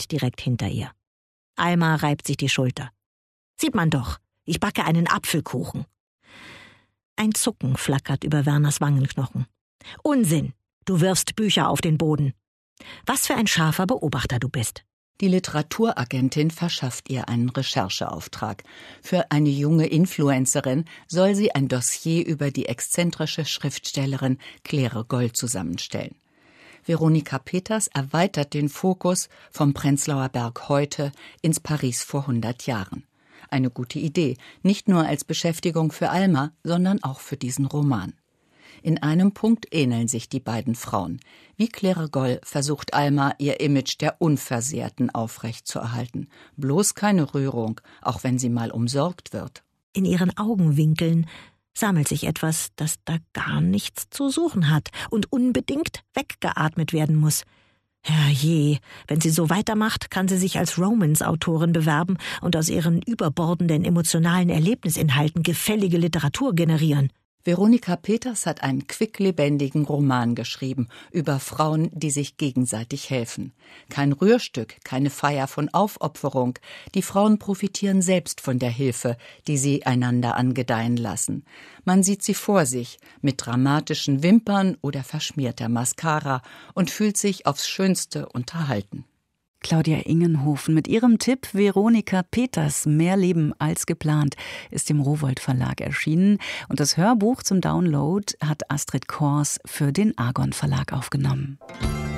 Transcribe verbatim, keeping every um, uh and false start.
steht direkt hinter ihr. Alma reibt sich die Schulter. »Sieht man doch, ich backe einen Apfelkuchen.« Ein Zucken flackert über Werners Wangenknochen. »Unsinn! Du wirfst Bücher auf den Boden. Was für ein scharfer Beobachter du bist.« Die Literaturagentin verschafft ihr einen Rechercheauftrag. Für eine junge Influencerin soll sie ein Dossier über die exzentrische Schriftstellerin Claire Goll zusammenstellen. Veronika Peters erweitert den Fokus vom Prenzlauer Berg heute ins Paris vor hundert Jahren. Eine gute Idee, nicht nur als Beschäftigung für Alma, sondern auch für diesen Roman. In einem Punkt ähneln sich die beiden Frauen. Wie Claire Goll versucht Alma, ihr Image der Unversehrten aufrechtzuerhalten. Bloß keine Rührung, auch wenn sie mal umsorgt wird. In ihren Augenwinkeln sammelt sich etwas, das da gar nichts zu suchen hat und unbedingt weggeatmet werden muss. Herrje, wenn sie so weitermacht, kann sie sich als Romance-Autorin bewerben und aus ihren überbordenden emotionalen Erlebnisinhalten gefällige Literatur generieren. Veronika Peters hat einen quicklebendigen Roman geschrieben über Frauen, die sich gegenseitig helfen. Kein Rührstück, keine Feier von Aufopferung. Die Frauen profitieren selbst von der Hilfe, die sie einander angedeihen lassen. Man sieht sie vor sich, mit dramatischen Wimpern oder verschmierter Mascara und fühlt sich aufs Schönste unterhalten. Claudia Ingenhofen mit ihrem Tipp Veronika Peters Mehr Leben als geplant ist im Rowohlt Verlag erschienen und das Hörbuch zum Download hat Astrid Kors für den Argon Verlag aufgenommen.